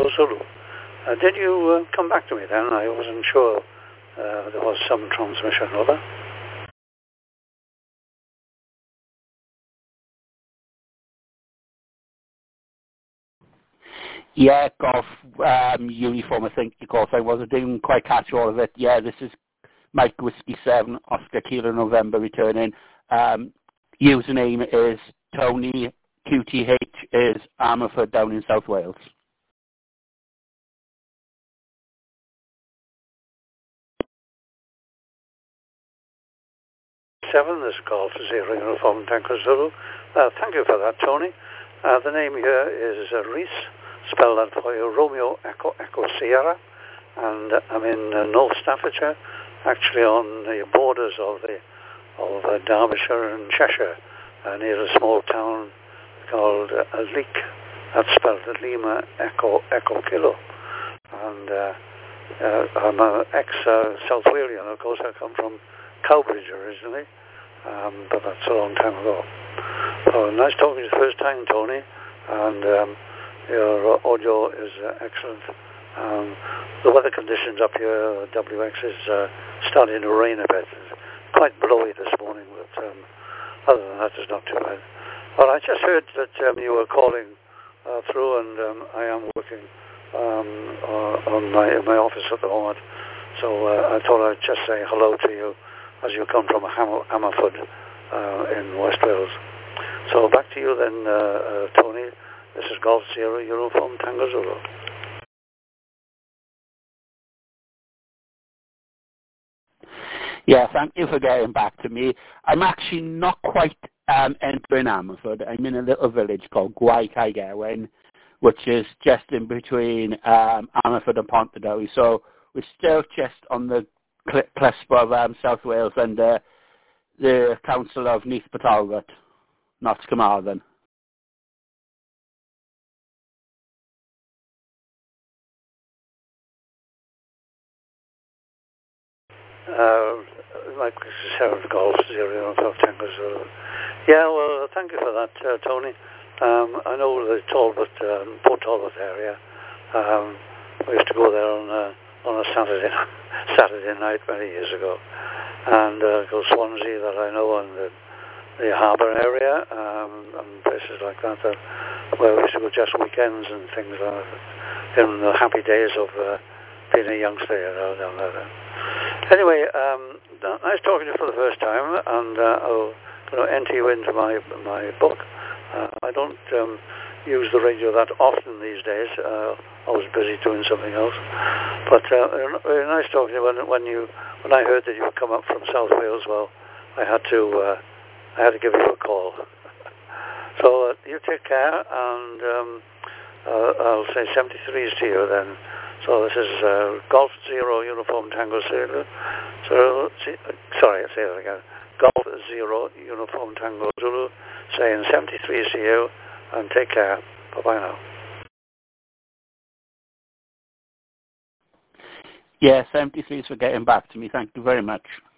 Tango Zulu. Did you come back to me then? I wasn't sure there was some transmission. Over. Yeah, golf uniform, I think, golf. I didn't quite catch all of it. Yeah, this is Mike Whiskey 7, Oscar Kilo November returning. Username is Tony, QTH is Ammerford down in South Wales. 7, this is Golf Zero Uniform Tango Zulu. Thank you for that, Tony. The name here is Reese, spell that for you, Romeo Echo Echo Sierra, and I'm in North Staffordshire, actually on the borders of Derbyshire and Cheshire, near a small town called Leek. That's spelled Lima Echo Echo Kilo. And I'm an ex-South Walian, of course. I come from Cowbridge originally, but that's a long time ago. So nice talking to you the first time, Tony, and your audio is excellent. The weather conditions up here, WX, is starting to rain a bit. It's quite blowy this morning, but other than that, it's not too bad. Well, I just heard that you were calling through, and I am working on my office at the moment, so I thought I'd just say hello to you as you come from Ammerford in West Wales. So back to you then, Tony. This is Golf Sierra Uniform Tango Zulu. Yeah, thank you for getting back to me. I'm actually not quite entering Ammerford. I'm in a little village called Gwaith Gawen, which is just in between Ammerford and Pontardawe. So we're still just on the cusp of South Wales and the council of Neath Patalgott, not Carmarthen. Like Sheriff Golf Zero Tango Zulu. Yeah, well, thank you for that, Tony. I know the Talbot, Port Talbot area. We used to go there on a Saturday night many years ago, and go Swansea that I know, and the harbour area, and places like that, where we used to go just weekends and things like that, in the happy days of being a youngster, down there. Anyway, nice talking to you for the first time, and I'll enter you into my book. I don't use the radio that often these days. I was busy doing something else. But very nice talking to you. When I heard that you had come up from South Wales, well, I had to give you a call. So you take care, and I'll say 73s to you then. So this is Golf Zero Uniform Tango Zulu. Sorry, I'll say that again. Golf Zero Uniform Tango Zulu, saying 73s to you, and take care. Bye-bye now. Yeah, 73s for getting back to me. Thank you very much.